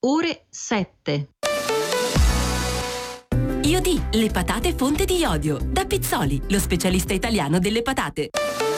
ore 7. Iodì, le patate fonte di iodio. Da Pizzoli, lo specialista italiano delle patate.